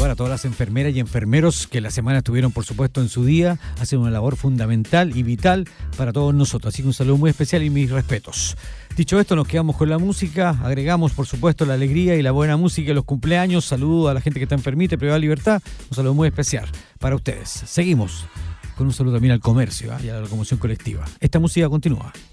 saludar a todas las enfermeras y enfermeros que la semana estuvieron, por supuesto, en su día, hacen una labor fundamental y vital para todos nosotros. Así que un saludo muy especial y mis respetos. Dicho esto, nos quedamos con la música, agregamos, por supuesto, la alegría y la buena música y los cumpleaños. Saludo a la gente que está enfermita y privada de libertad. Un saludo muy especial para ustedes. Seguimos con un saludo también al comercio y a la locomoción colectiva. Esta música continúa.